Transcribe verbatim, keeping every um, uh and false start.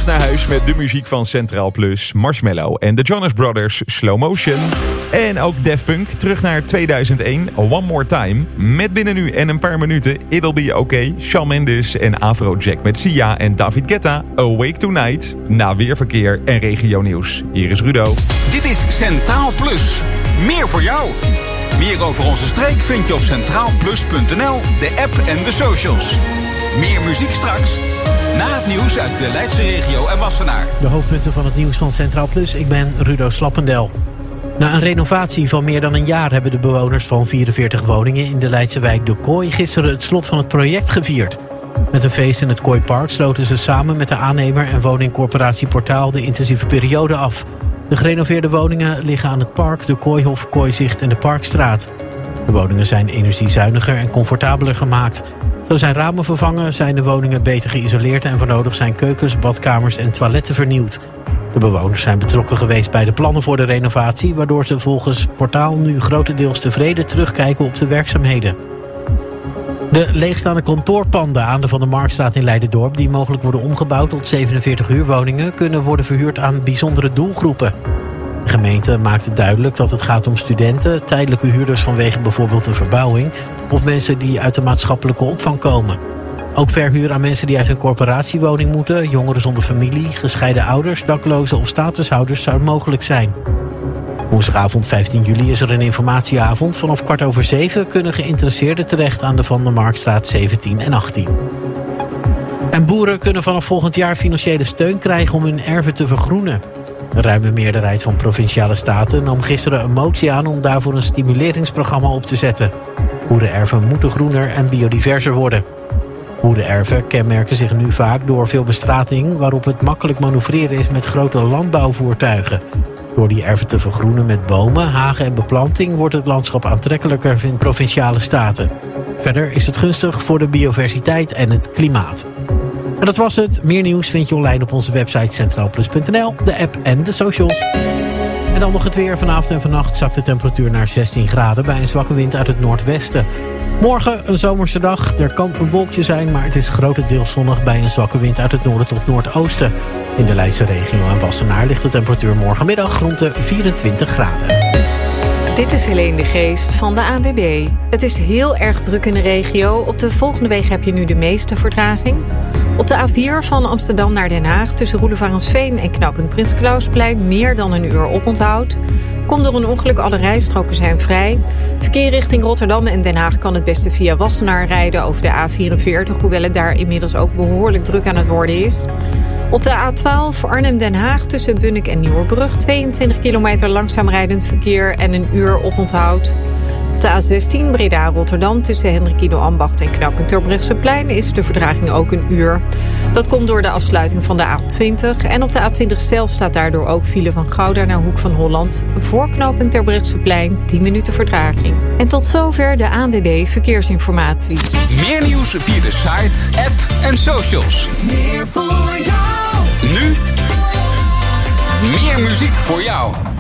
naar huis met de muziek van Centraal Plus, Marshmello en de Jonas Brothers, Slow Motion. En ook Daft Punk, terug naar tweeduizend één, One More Time. Met binnen nu en een paar minuten It'll Be Okay, Shawn Mendes en Afrojack met Sia en David Guetta, Awake Tonight. Na weerverkeer en regionieuws. Hier is Rudo. Dit is Centraal Plus. Meer voor jou. Meer over onze streek vind je op centraal plus punt n l, de app en de socials. Meer muziek straks. Na het nieuws uit de Leidse regio en Wassenaar. De hoofdpunten van het nieuws van Centraal Plus. Ik ben Rudo Slappendel. Na een renovatie van meer dan een jaar hebben de bewoners van vierenveertig woningen in de Leidse wijk De Kooi gisteren het slot van het project gevierd. Met een feest in het Kooipark sloten ze samen met de aannemer en woningcorporatie Portaal de intensieve periode af. De gerenoveerde woningen liggen aan het park, de Kooihof, Kooizicht en de Parkstraat. De woningen zijn energiezuiniger en comfortabeler gemaakt. Zo zijn ramen vervangen, zijn de woningen beter geïsoleerd en voor nodig zijn keukens, badkamers en toiletten vernieuwd. De bewoners zijn betrokken geweest bij de plannen voor de renovatie, waardoor ze volgens Portaal nu grotendeels tevreden terugkijken op de werkzaamheden. De leegstaande kantoorpanden aan de Van der Marktstraat in Leiderdorp, die mogelijk worden omgebouwd tot zevenenveertig huurwoningen, kunnen worden verhuurd aan bijzondere doelgroepen. De gemeente maakt duidelijk dat het gaat om studenten, tijdelijke huurders vanwege bijvoorbeeld een verbouwing of mensen die uit de maatschappelijke opvang komen. Ook verhuur aan mensen die uit een corporatiewoning moeten, jongeren zonder familie, gescheiden ouders, daklozen of statushouders zou mogelijk zijn. Woensdagavond vijftien juli is er een informatieavond. Vanaf kwart over zeven kunnen geïnteresseerden terecht aan de Van der Marktstraat zeventien en achttien. En boeren kunnen vanaf volgend jaar financiële steun krijgen om hun erven te vergroenen. Een ruime meerderheid van provinciale staten nam gisteren een motie aan om daarvoor een stimuleringsprogramma op te zetten. Boerenerven moeten groener en biodiverser worden. Boerenerven kenmerken zich nu vaak door veel bestrating, waarop het makkelijk manoeuvreren is met grote landbouwvoertuigen. Door die erven te vergroenen met bomen, hagen en beplanting wordt het landschap aantrekkelijker in provinciale staten. Verder is het gunstig voor de biodiversiteit en het klimaat. En dat was het. Meer nieuws vind je online op onze website centraal plus punt n l, de app en de socials. En dan nog het weer. Vanavond en vannacht zakt de temperatuur naar zestien graden bij een zwakke wind uit het noordwesten. Morgen een zomerse dag. Er kan een wolkje zijn, maar het is grotendeels zonnig bij een zwakke wind uit het noorden tot noordoosten. In de Leidse regio en Wassenaar ligt de temperatuur morgenmiddag rond de vierentwintig graden. Dit is Helene de Geest van de A N W B. Het is heel erg druk in de regio. Op de volgende wegen heb je nu de meeste vertraging. Op de A vier van Amsterdam naar Den Haag tussen Roelevarensveen en knooppunt Prins Clausplein meer dan een uur oponthoud. Komt door een ongeluk, alle rijstroken zijn vrij. Verkeer richting Rotterdam en Den Haag kan het beste via Wassenaar rijden over de A vierenveertig, hoewel het daar inmiddels ook behoorlijk druk aan het worden is. Op de A twaalf Arnhem-Den Haag tussen Bunnik en Nieuwerbrug tweeëntwintig kilometer langzaam rijdend verkeer en een uur oponthoud. Op de A zestien Breda-Rotterdam tussen Hendrik Ido Ambacht en knooppunt Terbrechtseplein is de vertraging ook een uur. Dat komt door de afsluiting van de A twintig. En op de A twintig zelf staat daardoor ook file van Gouda naar Hoek van Holland. Voor knooppunt Terbrechtseplein tien minuten vertraging. En tot zover de A N W B Verkeersinformatie. Meer nieuws via de site, app en socials. Meer voor jou. Nu meer muziek voor jou.